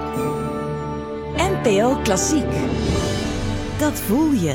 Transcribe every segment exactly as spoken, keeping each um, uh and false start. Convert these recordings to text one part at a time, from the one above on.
N P O Klassiek. Dat voel je.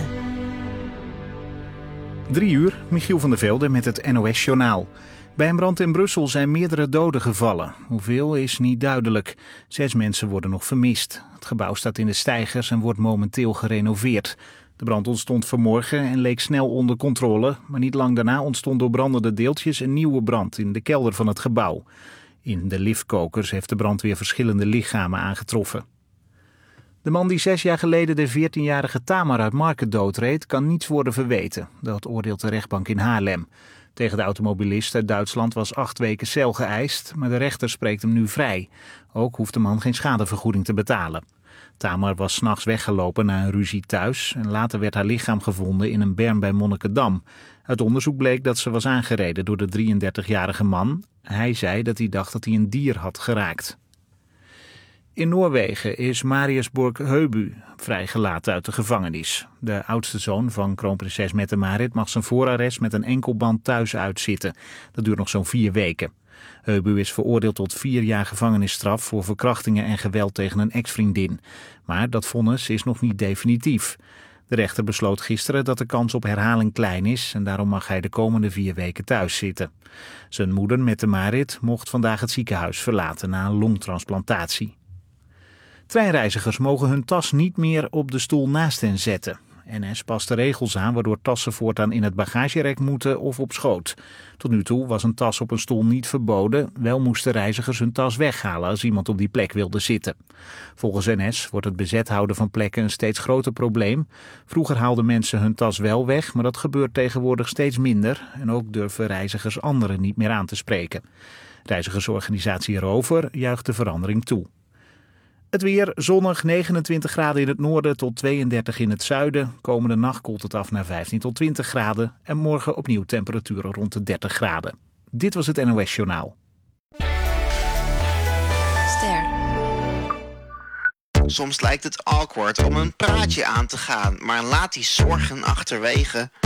Drie uur, Michiel van der Velde met het N O S-journaal. Bij een brand in Brussel zijn meerdere doden gevallen. Hoeveel is niet duidelijk. Zes mensen worden nog vermist. Het gebouw staat in de steigers en wordt momenteel gerenoveerd. De brand ontstond vanmorgen en leek snel onder controle. Maar niet lang daarna ontstond door brandende deeltjes een nieuwe brand in de kelder van het gebouw. In de liftkokers heeft de brandweer verschillende lichamen aangetroffen. De man die zes jaar geleden de veertienjarige Tamar uit Marken doodreed, kan niets worden verweten. Dat oordeelt de rechtbank in Haarlem. Tegen de automobilist uit Duitsland was acht weken cel geëist, maar de rechter spreekt hem nu vrij. Ook hoeft de man geen schadevergoeding te betalen. Tamar was 's nachts weggelopen na een ruzie thuis en later werd haar lichaam gevonden in een berm bij Monnikendam. Uit onderzoek bleek dat ze was aangereden door de drieëndertigjarige man. Hij zei dat hij dacht dat hij een dier had geraakt. In Noorwegen is Marius Borg-Heubu vrijgelaten uit de gevangenis. De oudste zoon van kroonprinses Mette-Marit mag zijn voorarrest met een enkelband thuis uitzitten. Dat duurt nog zo'n vier weken. Heubu is veroordeeld tot vier jaar gevangenisstraf voor verkrachtingen en geweld tegen een ex-vriendin. Maar dat vonnis is nog niet definitief. De rechter besloot gisteren dat de kans op herhaling klein is en daarom mag hij de komende vier weken thuis zitten. Zijn moeder Mette-Marit mocht vandaag het ziekenhuis verlaten na een longtransplantatie. Treinreizigers mogen hun tas niet meer op de stoel naast hen zetten. N S past de regels aan waardoor tassen voortaan in het bagagerek moeten of op schoot. Tot nu toe was een tas op een stoel niet verboden. Wel moesten reizigers hun tas weghalen als iemand op die plek wilde zitten. Volgens N S wordt het bezet houden van plekken een steeds groter probleem. Vroeger haalden mensen hun tas wel weg, maar dat gebeurt tegenwoordig steeds minder. En ook durven reizigers anderen niet meer aan te spreken. Reizigersorganisatie Rover juicht de verandering toe. Het weer zonnig, negenentwintig graden in het noorden tot tweeëndertig in het zuiden. Komende nacht koelt het af naar vijftien tot twintig graden. En morgen opnieuw temperaturen rond de dertig graden. Dit was het N O S-journaal. Ster. Soms lijkt het awkward om een praatje aan te gaan, maar laat die zorgen achterwege.